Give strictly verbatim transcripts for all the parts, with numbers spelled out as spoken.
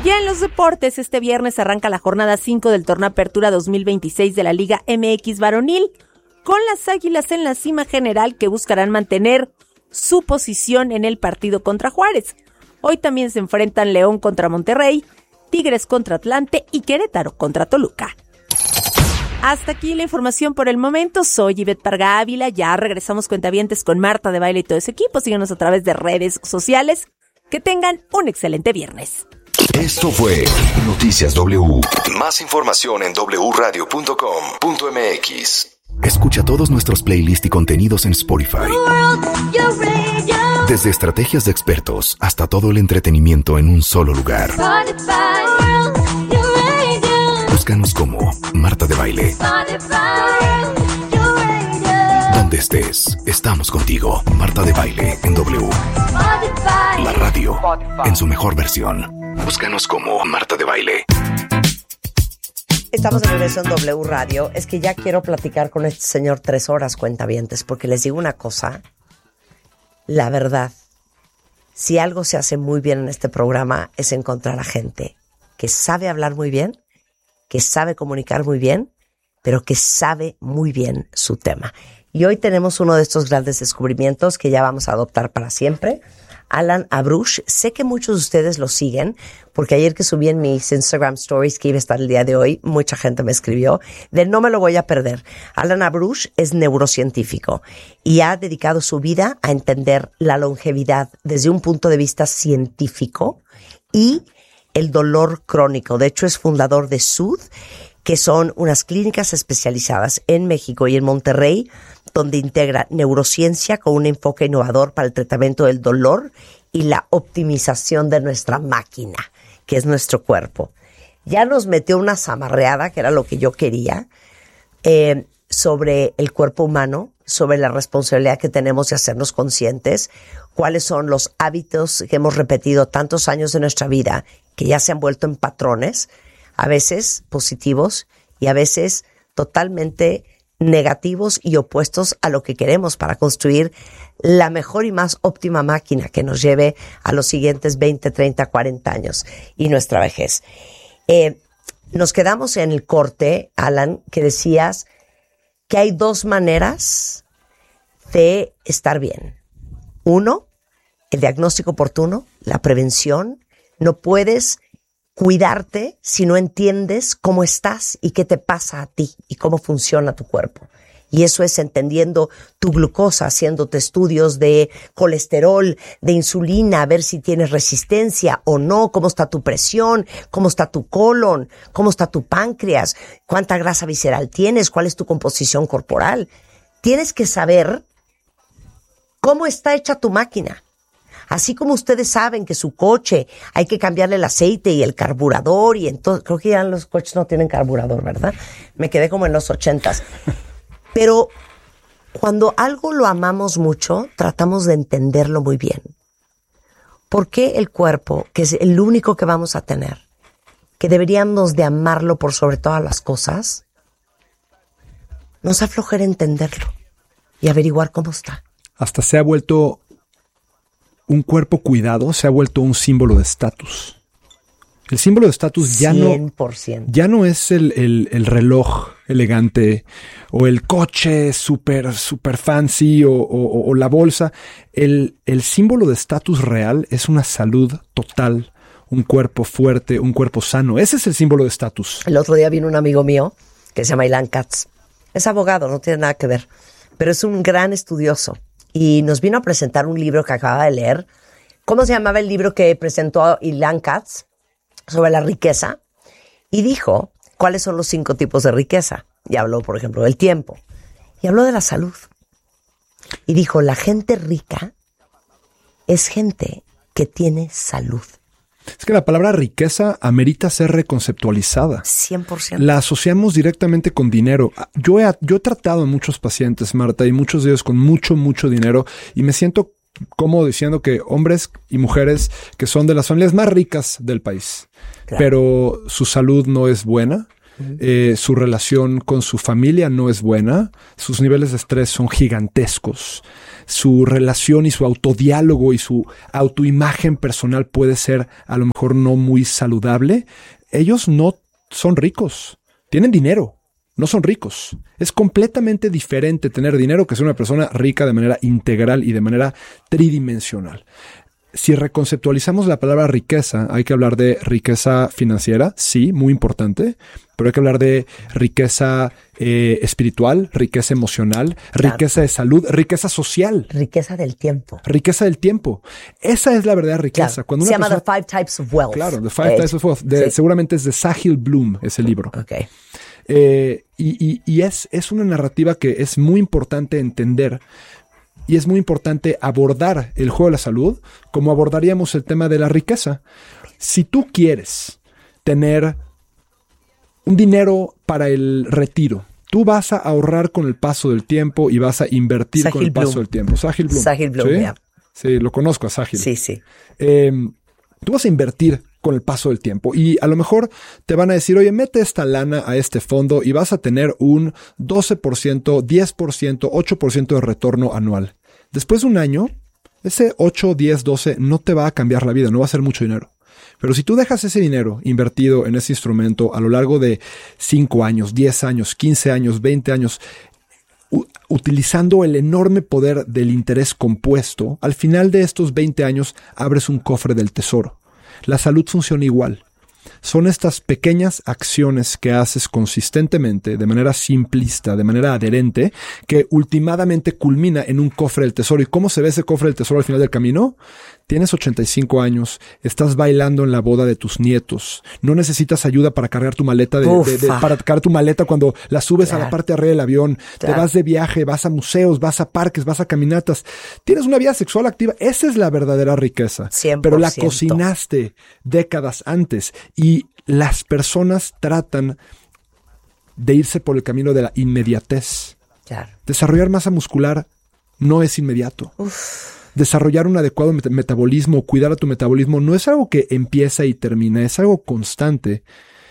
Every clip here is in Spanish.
Ya en los deportes, este viernes arranca la jornada cinco del Torneo Apertura dos mil veintiséis de la Liga M X Varonil, con las Águilas en la cima general que buscarán mantener su posición en el partido contra Juárez. Hoy también se enfrentan León contra Monterrey, Tigres contra Atlante y Querétaro contra Toluca. Hasta aquí la información por el momento. Soy Ivette Parga Ávila. Ya regresamos cuentavientes con Marta de Baile y todo ese equipo. Síganos a través de redes sociales. Que tengan un excelente viernes. Esto fue Noticias W. Más información en doble u radio punto com punto m x. Escucha todos nuestros playlists y contenidos en Spotify. Desde estrategias de expertos hasta todo el entretenimiento en un solo lugar. Búscanos como Marta de Baile. Donde estés, estamos contigo. Marta de Baile en W. La radio en su mejor versión. Búscanos como Marta de Baile. Estamos de regreso en W Radio. Es que ya quiero platicar con este señor tres horas, cuentavientes, porque les digo una cosa. La verdad, si algo se hace muy bien en este programa es encontrar a gente que sabe hablar muy bien, que sabe comunicar muy bien, pero que sabe muy bien su tema. Y hoy tenemos uno de estos grandes descubrimientos que ya vamos a adoptar para siempre. Alan Abruch, sé que muchos de ustedes lo siguen, porque ayer que subí en mis Instagram Stories que iba a estar el día de hoy, mucha gente me escribió, de no me lo voy a perder. Alan Abruch es neurocientífico y ha dedicado su vida a entender la longevidad desde un punto de vista científico y el dolor crónico. De hecho, es fundador de S U D, que son unas clínicas especializadas en México y en Monterrey, donde integra neurociencia con un enfoque innovador para el tratamiento del dolor y la optimización de nuestra máquina, que es nuestro cuerpo. Ya nos metió una zamarreada, que era lo que yo quería, eh, sobre el cuerpo humano, sobre la responsabilidad que tenemos de hacernos conscientes, cuáles son los hábitos que hemos repetido tantos años de nuestra vida, que ya se han vuelto en patrones, a veces positivos y a veces totalmente negativos y opuestos a lo que queremos para construir la mejor y más óptima máquina que nos lleve a los siguientes veinte, treinta, cuarenta años y nuestra vejez. Eh, nos quedamos en el corte, Alan, que decías que hay dos maneras de estar bien. Uno, el diagnóstico oportuno, la prevención. No puedes cuidarte si no entiendes cómo estás y qué te pasa a ti y cómo funciona tu cuerpo. Y eso es entendiendo tu glucosa, haciéndote estudios de colesterol, de insulina, a ver si tienes resistencia o no, cómo está tu presión, cómo está tu colon, cómo está tu páncreas, cuánta grasa visceral tienes, cuál es tu composición corporal. Tienes que saber cómo está hecha tu máquina. Así como ustedes saben que su coche hay que cambiarle el aceite y el carburador y entonces, creo que ya los coches no tienen carburador, ¿verdad? Me quedé como en los ochentas. Pero cuando algo lo amamos mucho, tratamos de entenderlo muy bien. ¿Por qué el cuerpo, que es el único que vamos a tener, que deberíamos de amarlo por sobre todas las cosas, nos da flojera entenderlo y averiguar cómo está? Hasta se ha vuelto... un cuerpo cuidado se ha vuelto un símbolo de estatus. El símbolo de estatus ya cien por ciento. no, ya no es el, el, el reloj elegante o el coche super, super fancy o, o, o la bolsa. El, el símbolo de estatus real es una salud total, un cuerpo fuerte, un cuerpo sano. Ese es el símbolo de estatus. El otro día vino un amigo mío que se llama Ilan Katz. Es abogado, no tiene nada que ver, pero es un gran estudioso. Y nos vino a presentar un libro que acababa de leer. ¿Cómo se llamaba el libro que presentó Ilan Katz? Sobre la riqueza. Y dijo cuáles son los cinco tipos de riqueza. Y habló, por ejemplo, del tiempo. Y habló de la salud. Y dijo, la gente rica es gente que tiene salud. Es que la palabra riqueza amerita ser reconceptualizada. cien por ciento. La asociamos directamente con dinero. Yo he, yo he tratado a muchos pacientes, Marta, y muchos de ellos con mucho, mucho dinero, y me siento cómodo diciendo que hombres y mujeres que son de las familias más ricas del país, claro, pero su salud no es buena, eh, su relación con su familia no es buena, sus niveles de estrés son gigantescos, su relación y su autodiálogo y su autoimagen personal puede ser a lo mejor no muy saludable. Ellos no son ricos, tienen dinero, no son ricos. Es completamente diferente tener dinero que ser una persona rica de manera integral y de manera tridimensional. Si reconceptualizamos la palabra riqueza, hay que hablar de riqueza financiera, sí, muy importante, pero hay que hablar de riqueza eh, espiritual, riqueza emocional, claro. riqueza de salud, riqueza social. Riqueza del tiempo. Riqueza del tiempo. Esa es la verdadera riqueza. Claro. Cuando Se una llama persona, The Five Types of Wealth. Claro, The Five eh, Types of Wealth. De, sí. Seguramente es de Sahil Bloom, ese libro. Okay. Eh, y y, y es, es una narrativa que es muy importante entender. Y es muy importante abordar el juego de la salud como abordaríamos el tema de la riqueza. Si tú quieres tener un dinero para el retiro, tú vas a ahorrar con el paso del tiempo y vas a invertir Sahil con el paso Bloom. del tiempo. Sahil Bloom. Sahil Bloom, ¿Sí? yeah. Sí, lo conozco a Sahil. Sí, sí. Eh, tú vas a invertir con el paso del tiempo y a lo mejor te van a decir, oye, mete esta lana a este fondo y vas a tener un doce por ciento, diez por ciento, ocho por ciento de retorno anual. Después de un año, ese ocho, diez, doce no te va a cambiar la vida, no va a ser mucho dinero. Pero si tú dejas ese dinero invertido en ese instrumento a lo largo de cinco años, diez años, quince años, veinte años, u- utilizando el enorme poder del interés compuesto, al final de estos veinte años abres un cofre del tesoro. La salud funciona igual. Son estas pequeñas acciones que haces consistentemente, de manera simplista, de manera adherente, que ultimadamente culmina en un cofre del tesoro. ¿Y cómo se ve ese cofre del tesoro al final del camino? Tienes ochenta y cinco años, estás bailando en la boda de tus nietos, no necesitas ayuda para cargar tu maleta, de, de, de, para cargar tu maleta cuando la subes claro. a la parte de arriba del avión, claro. te vas de viaje, vas a museos, vas a parques, vas a caminatas, tienes una vida sexual activa. Esa es la verdadera riqueza. cien por ciento. Pero la cocinaste décadas antes y las personas tratan de irse por el camino de la inmediatez. Claro. Desarrollar masa muscular no es inmediato. Uf. Desarrollar un adecuado met- metabolismo, cuidar a tu metabolismo, no es algo que empieza y termina, es algo constante.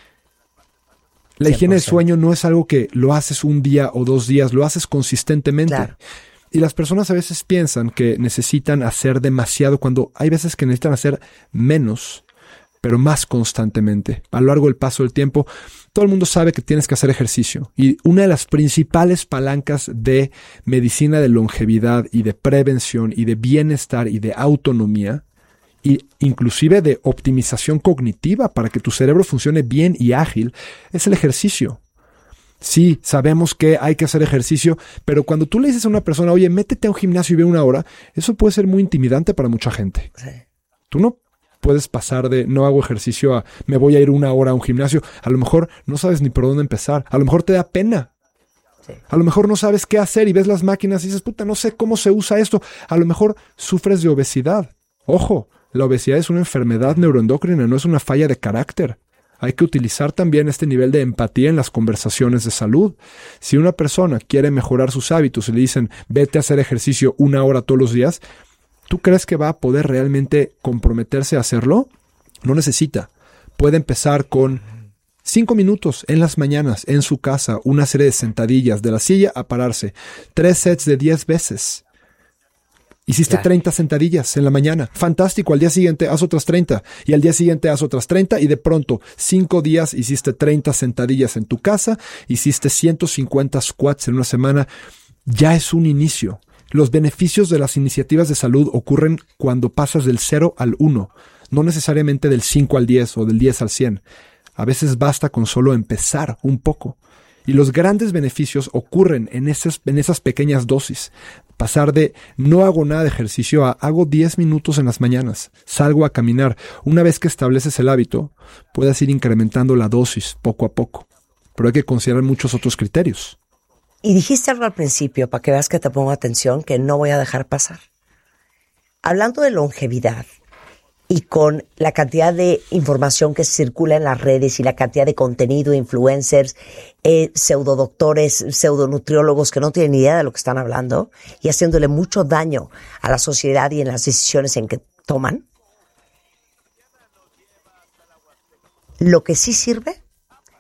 La cien por ciento. higiene del sueño no es algo que lo haces un día o dos días, lo haces consistentemente. Claro. Y las personas a veces piensan que necesitan hacer demasiado cuando hay veces que necesitan hacer menos, pero más constantemente. A lo largo del paso del tiempo, todo el mundo sabe que tienes que hacer ejercicio. Y una de las principales palancas de medicina de longevidad y de prevención y de bienestar y de autonomía, e inclusive de optimización cognitiva para que tu cerebro funcione bien y ágil, es el ejercicio. Sí, sabemos que hay que hacer ejercicio, pero cuando tú le dices a una persona, oye, métete a un gimnasio y ve una hora, eso puede ser muy intimidante para mucha gente. Sí. Tú no puedes pasar de no hago ejercicio a me voy a ir una hora a un gimnasio. A lo mejor no sabes ni por dónde empezar. A lo mejor te da pena. Sí. A lo mejor no sabes qué hacer y ves las máquinas y dices, puta, no sé cómo se usa esto. A lo mejor sufres de obesidad. Ojo, la obesidad es una enfermedad neuroendocrina, no es una falla de carácter. Hay que utilizar también este nivel de empatía en las conversaciones de salud. Si una persona quiere mejorar sus hábitos y le dicen, vete a hacer ejercicio una hora todos los días, ¿tú crees que va a poder realmente comprometerse a hacerlo? No necesita. Puede empezar con cinco minutos en las mañanas, en su casa, una serie de sentadillas, de la silla a pararse. Tres sets de diez veces. Hiciste Ya. treinta sentadillas en la mañana. Fantástico. Al día siguiente haz otras treinta. Y al día siguiente haz otras treinta. Y de pronto, cinco días hiciste treinta sentadillas en tu casa. Hiciste ciento cincuenta squats en una semana. Ya es un inicio. Los beneficios de las iniciativas de salud ocurren cuando pasas del cero al uno, no necesariamente del cinco al diez o del diez al cien. A veces basta con solo empezar un poco. Y los grandes beneficios ocurren en esas, en esas pequeñas dosis. Pasar de no hago nada de ejercicio a hago diez minutos en las mañanas, salgo a caminar. Una vez que estableces el hábito, puedes ir incrementando la dosis poco a poco. Pero hay que considerar muchos otros criterios. Y dijiste algo al principio, para que veas que te pongo atención, que no voy a dejar pasar. Hablando de longevidad y con la cantidad de información que circula en las redes y la cantidad de contenido, influencers, eh, pseudodoctores, pseudonutriólogos que no tienen ni idea de lo que están hablando y haciéndole mucho daño a la sociedad y en las decisiones en que toman, lo que sí sirve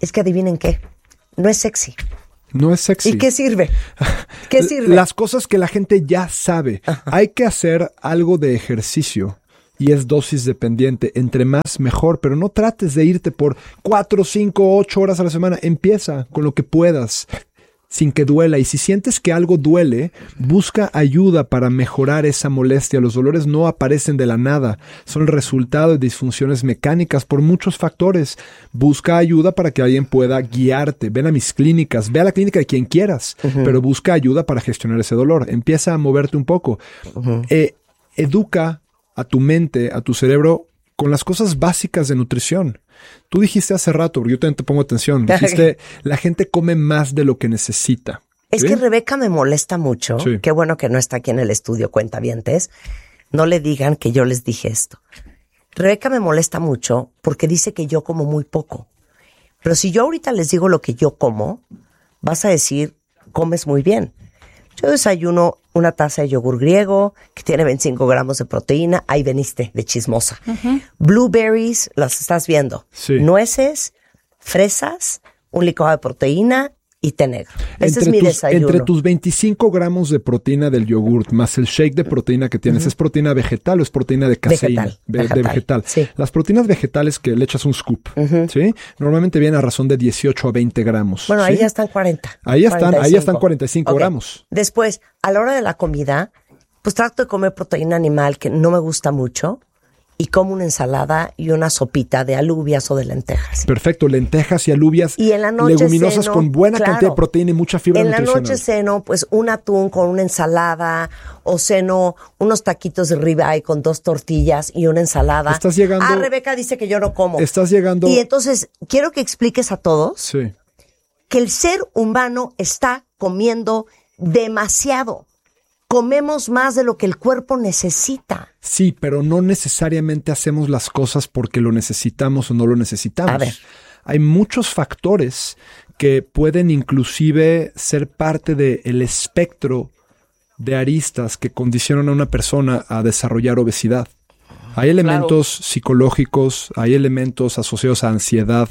es que adivinen qué, no es sexy. No es sexy. ¿Y qué sirve? ¿Qué sirve? Las cosas que la gente ya sabe. Ajá. Hay que hacer algo de ejercicio y es dosis dependiente. Entre más, mejor, pero no trates de irte por cuatro, cinco, ocho horas a la semana. Empieza con lo que puedas, sin que duela. Y si sientes que algo duele, busca ayuda para mejorar esa molestia. Los dolores no aparecen de la nada. Son el resultado de disfunciones mecánicas por muchos factores. Busca ayuda para que alguien pueda guiarte. Ven a mis clínicas. Ve a la clínica de quien quieras. Uh-huh. Pero busca ayuda para gestionar ese dolor. Empieza a moverte un poco. Uh-huh. Eh, educa a tu mente, a tu cerebro, con las cosas básicas de nutrición. Tú dijiste hace rato, porque yo también te pongo atención, dijiste, la gente come más de lo que necesita. Es ¿sí? que Rebeca me molesta mucho. Sí. Qué bueno que no está aquí en el estudio, cuentavientes. No le digan que yo les dije esto. Rebeca me molesta mucho porque dice que yo como muy poco. Pero si yo ahorita les digo lo que yo como, vas a decir, comes muy bien. Yo desayuno una taza de yogur griego que tiene veinticinco gramos de proteína. Ahí veniste de chismosa. Uh-huh. Blueberries, las estás viendo. Sí. Nueces, fresas, un licuado de proteína y té negro. Ese entre es mi tus, desayuno. Entre tus veinticinco gramos de proteína del yogurt más el shake de proteína que tienes, uh-huh. ¿es proteína vegetal o es proteína de caseína? Vegetal. De vegetal. De vegetal. Sí. Las proteínas vegetales que le echas un scoop, uh-huh. ¿sí? Normalmente vienen a razón de dieciocho a veinte gramos. Bueno, ¿sí? ahí ya están cuarenta. Ahí ya están, ahí ya están cuarenta y cinco okay. gramos. Después, a la hora de la comida, pues trato de comer proteína animal que no me gusta mucho. Y como una ensalada y una sopita de alubias o de lentejas. Perfecto, lentejas y alubias. Y en la noche leguminosas ceno, con buena claro, cantidad de proteína y mucha fibra en nutricional. En la noche ceno, pues, un atún con una ensalada, o ceno unos taquitos de ribeye con dos tortillas y una ensalada. Estás llegando... Ah, Rebeca dice que yo no como. Estás llegando... Y entonces, quiero que expliques a todos sí. que el ser humano está comiendo demasiado. Comemos más de lo que el cuerpo necesita. Sí, pero no necesariamente hacemos las cosas porque lo necesitamos o no lo necesitamos. A ver. Hay muchos factores que pueden inclusive ser parte del espectro de aristas que condicionan a una persona a desarrollar obesidad. Hay elementos claro. psicológicos, hay elementos asociados a ansiedad,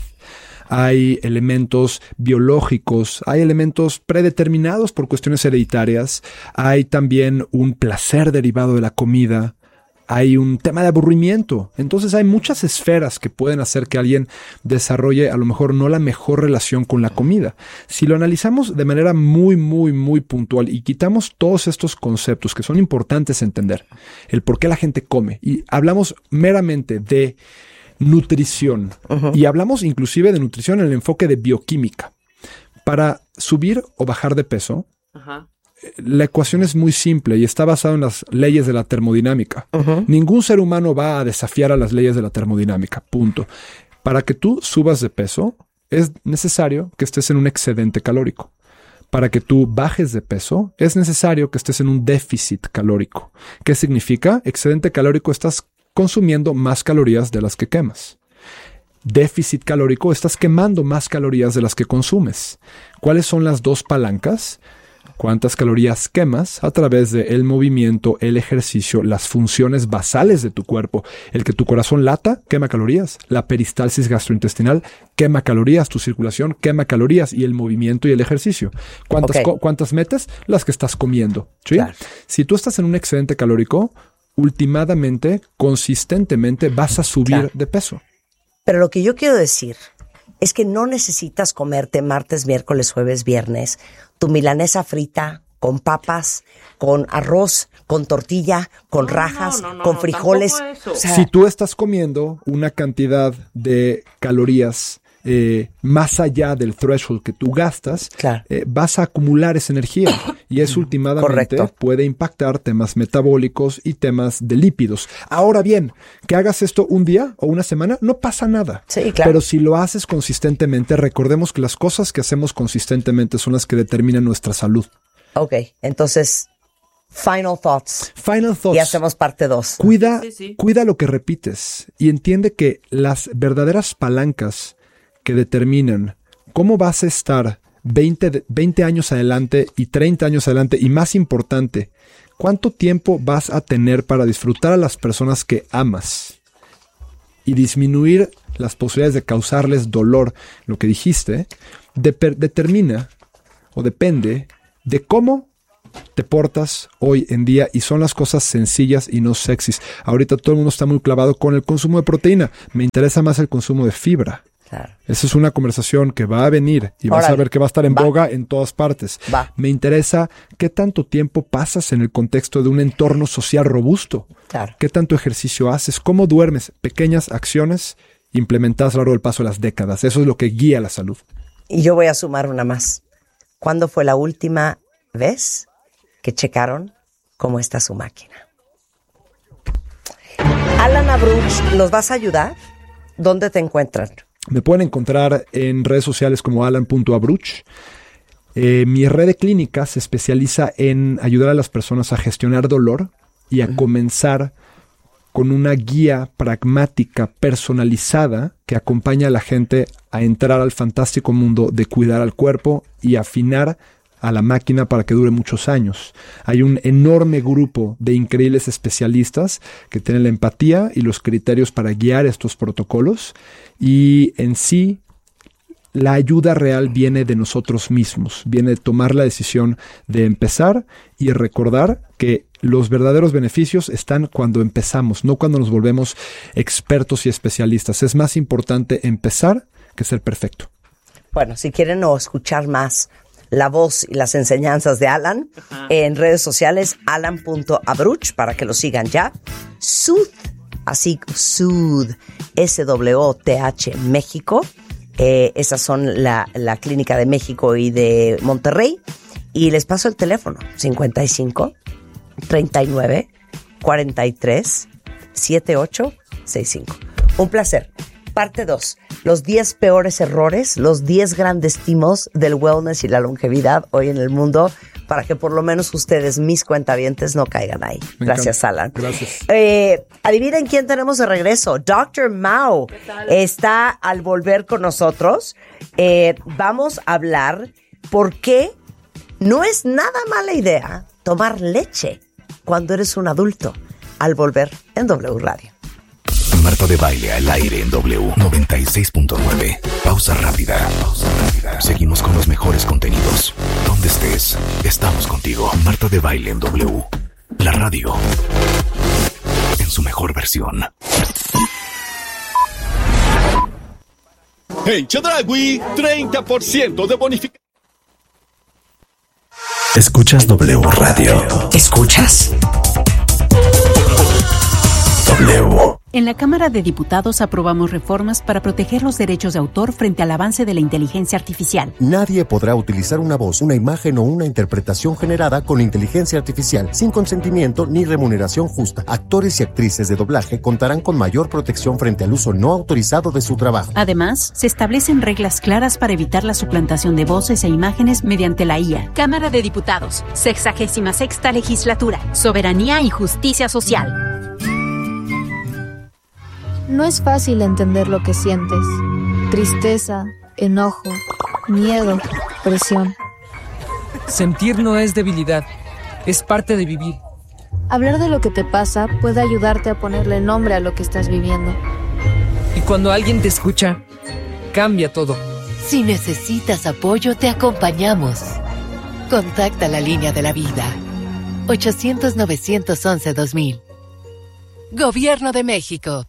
hay elementos biológicos, hay elementos predeterminados por cuestiones hereditarias, hay también un placer derivado de la comida, hay un tema de aburrimiento. Entonces hay muchas esferas que pueden hacer que alguien desarrolle a lo mejor no la mejor relación con la comida. Si lo analizamos de manera muy, muy, muy puntual y quitamos todos estos conceptos que son importantes entender, el por qué la gente come, y hablamos meramente de nutrición. Uh-huh. Y hablamos inclusive de nutrición en el enfoque de bioquímica. Para subir o bajar de peso, uh-huh. la ecuación es muy simple y está basada en las leyes de la termodinámica. Uh-huh. Ningún ser humano va a desafiar a las leyes de la termodinámica. Punto. Para que tú subas de peso, es necesario que estés en un excedente calórico. Para que tú bajes de peso, es necesario que estés en un déficit calórico. ¿Qué significa? Excedente calórico, estás consumiendo más calorías de las que quemas. Déficit calórico, estás quemando más calorías de las que consumes. ¿Cuáles son las dos palancas? ¿Cuántas calorías quemas a través del movimiento, el ejercicio, las funciones basales de tu cuerpo? El que tu corazón lata, quema calorías. La peristalsis gastrointestinal quema calorías. Tu circulación quema calorías. Y el movimiento y el ejercicio. ¿Cuántas, okay. co- ¿cuántas metes? Las que estás comiendo. ¿Sí? Claro. Si tú estás en un excedente calórico, ultimadamente, consistentemente, vas a subir claro. de peso. Pero lo que yo quiero decir es que no necesitas comerte martes, miércoles, jueves, viernes tu milanesa frita con papas, con arroz, con tortilla, con no, rajas, no, no, no, con frijoles. No, o sea, si tú estás comiendo una cantidad de calorías eh, más allá del threshold que tú gastas, claro. eh, vas a acumular esa energía y eso últimamente Correcto. Puede impactar temas metabólicos y temas de lípidos. Ahora bien, que hagas esto un día o una semana, no pasa nada. Sí, claro. Pero si lo haces consistentemente, recordemos que las cosas que hacemos consistentemente son las que determinan nuestra salud. Ok, entonces, final thoughts. Final thoughts. Y hacemos parte dos. Cuida, sí, sí. cuida lo que repites y entiende que las verdaderas palancas que determinan cómo vas a estar veinte, veinte años adelante y treinta años adelante, y más importante, cuánto tiempo vas a tener para disfrutar a las personas que amas y disminuir las posibilidades de causarles dolor, lo que dijiste, de, determina o depende de cómo te portas hoy en día, y son las cosas sencillas y no sexys. Ahorita todo el mundo está muy clavado con el consumo de proteína. Me interesa más el consumo de fibra. Claro. Esa es una conversación que va a venir y vas Órale. a ver que va a estar en va. boga en todas partes. Va. Me interesa qué tanto tiempo pasas en el contexto de un entorno social robusto. Claro. Qué tanto ejercicio haces, cómo duermes. Pequeñas acciones implementadas a lo largo del paso de las décadas. Eso es lo que guía la salud. Y yo voy a sumar una más. ¿Cuándo fue la última vez que checaron cómo está su máquina? Alan Abruch, ¿nos vas a ayudar? ¿Dónde te encuentran? Me pueden encontrar en redes sociales como alan punto abruch. Eh, mi red de clínica se especializa en ayudar a las personas a gestionar dolor y a uh-huh. comenzar con una guía pragmática, personalizada, que acompaña a la gente a entrar al fantástico mundo de cuidar al cuerpo y afinar a la máquina para que dure muchos años. Hay un enorme grupo de increíbles especialistas que tienen la empatía y los criterios para guiar estos protocolos, y en sí la ayuda real viene de nosotros mismos, viene de tomar la decisión de empezar y recordar que los verdaderos beneficios están cuando empezamos, no cuando nos volvemos expertos y especialistas. Es más importante empezar que ser perfecto. Bueno, si quieren o escuchar más la voz y las enseñanzas de Alan, uh-huh. en redes sociales, alan punto abruch, para que lo sigan ya. Sooth, así, Sooth, S W T H, México. Eh, esas son la, la clínica de México y de Monterrey. Y les paso el teléfono, cincuenta y cinco, treinta y nueve, cuarenta y tres, setenta y ocho sesenta y cinco. Un placer. Parte dos. Los diez peores errores, los diez grandes timos del wellness y la longevidad hoy en el mundo, para que por lo menos ustedes, mis cuentavientes, no caigan ahí. Me Gracias, encanta. Alan. Gracias. Eh, adivinen quién tenemos de regreso. doctor Mao está al volver con nosotros. Eh, vamos a hablar por qué no es nada mala idea tomar leche cuando eres un adulto. Al volver en W Radio. Marta de Baile al aire en W noventa y seis punto nueve. Pausa rápida. Pausa rápida. Seguimos con los mejores contenidos. Donde estés, estamos contigo. Marta de Baile en W. La radio. En su mejor versión. En Chedraui, treinta por ciento de bonificación. Escuchas W Radio. ¿Escuchas? W. En la Cámara de Diputados aprobamos reformas para proteger los derechos de autor frente al avance de la inteligencia artificial. Nadie podrá utilizar una voz, una imagen o una interpretación generada con inteligencia artificial sin consentimiento ni remuneración justa. Actores y actrices de doblaje contarán con mayor protección frente al uso no autorizado de su trabajo. Además, se establecen reglas claras para evitar la suplantación de voces e imágenes mediante la I A. Cámara de Diputados, sexagésima sexta legislatura, soberanía y justicia social. No es fácil entender lo que sientes. Tristeza, enojo, miedo, presión. Sentir no es debilidad, es parte de vivir. Hablar de lo que te pasa puede ayudarte a ponerle nombre a lo que estás viviendo. Y cuando alguien te escucha, cambia todo. Si necesitas apoyo, te acompañamos. Contacta la línea de la vida. ochocientos, novecientos once, dos mil. Gobierno de México.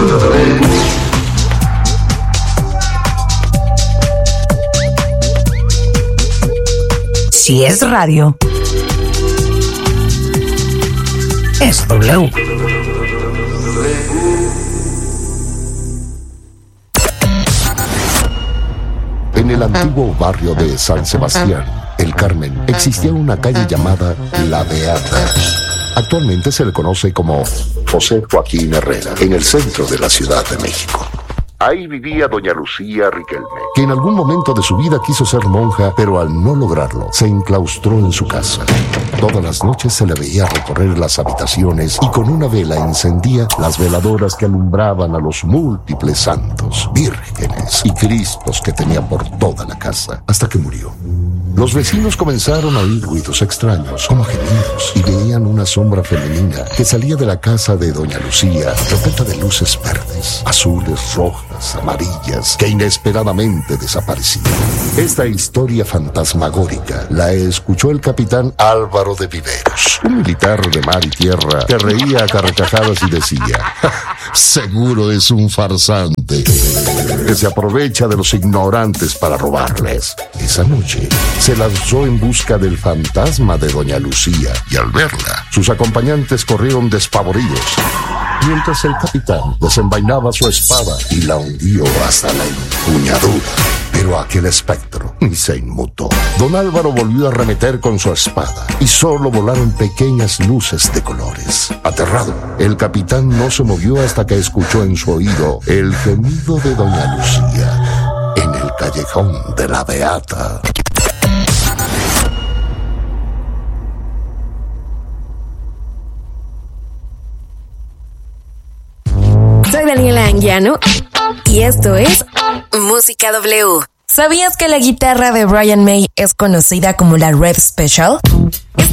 Si es radio, es W. En el antiguo barrio de San Sebastián, El Carmen, existía una calle llamada La Beata. Actualmente se le conoce como José Joaquín Herrera, en el centro de la Ciudad de México. Ahí vivía doña Lucía Riquelme, que en algún momento de su vida quiso ser monja, pero al no lograrlo, se enclaustró en su casa. Todas las noches se le veía recorrer las habitaciones y con una vela encendía las veladoras que alumbraban a los múltiples santos, vírgenes y cristos que tenía por toda la casa, hasta que murió. Los vecinos comenzaron a oír ruidos extraños, como gemidos, y veían una sombra femenina que salía de la casa de doña Lucía, repleta de luces verdes, azules, rojas, amarillas, que inesperadamente desaparecían. Esta historia fantasmagórica la escuchó el capitán Álvaro de Viveros, un militar de mar y tierra que reía a carcajadas y decía: seguro es un farsante que se aprovecha de los ignorantes para robarles. Esa noche se lanzó en busca del fantasma de doña Lucía y al verla, sus acompañantes corrieron despavoridos, mientras el capitán desenvainaba su espada y la hundió hasta la empuñadura. Pero aquel espectro ni se inmutó. Don Álvaro volvió a arremeter con su espada y solo volaron pequeñas luces de colores. Aterrado, el capitán no se movió hasta que escuchó en su oído el gemido de doña Lucía en el callejón de la Beata. Soy Daniela Anguiano y esto es Música W. ¿Sabías que la guitarra de Brian May es conocida como la Rev Special?